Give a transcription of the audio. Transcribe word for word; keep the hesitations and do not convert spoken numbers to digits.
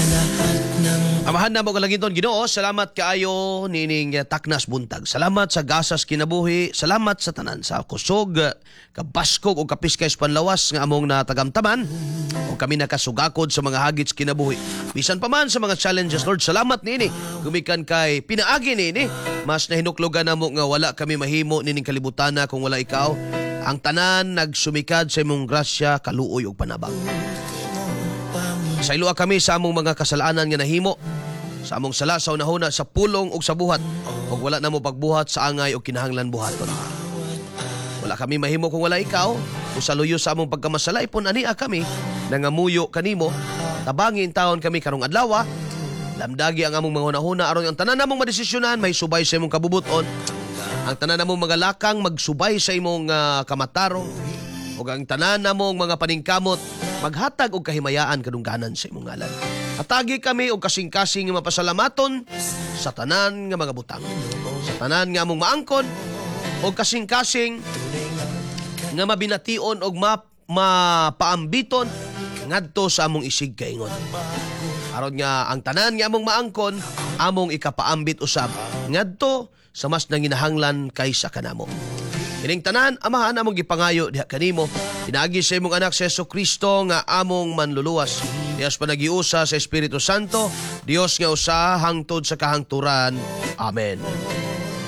Amahan na mo kalangiton Ginoo, salamat kaayo nining taknas buntag. Salamat sa gasas kinabuhi, salamat sa tanan sa kusog, kabaskog o kapiskay sa panlawas nga among natagamtaman o kami nakasugakod sa mga hagits kinabuhi. Bisan pa man sa mga challenges, Lord, salamat nini. Gumikan kay pinaagi nini. Mas nahinuklogan namo nga wala kami mahimo nining kalibutan na kung wala ikaw. Ang tanan nagsumikad sa imong grasya, kaluoy ug panabang. Sa ilua kami sa among mga kasalanan nga nahimo, sa among sala sa unahuna sa pulong ug sa buhat, ug wala na mo pagbuhat sa angay o kinahanglan buhaton. Wala kami mahimo kung wala ikaw, o sa luyo sa among pagkamasalay pun ania kami nangamuyo kanimo, tabangin taon kami karong adlaw. Lamdagi ang among mga hunahuna aron ang tanan namong madesisyonan may subay sa imong kabubuton. Ang tanan namong mga lakang magsubay sa imong uh, kamatarong, ug ang tanan namong mga paningkamot maghatag og kahimayaan kadungganan sa imong ngalan. Atagi kami og kasing-kasing nga mapasalamaton sa tanan nga mga butang. Sa tanan nga among maangkon og kasing-kasing nga mabination og map mapaambiton ngadto sa among isig kaingon. Aron nga ang tanan nga among maangkon among ikapaambit usab ngadto sa mas nanginahanglan kaysa kanamo. Kining tanan amahan among gipangayo diha kanimo, pinaagi sa imong anak si Jesucristo nga among manluluwas. Dios panagiusa sa Espiritu Santo, Dios nga usa hangtod sa kahangturan. Amen.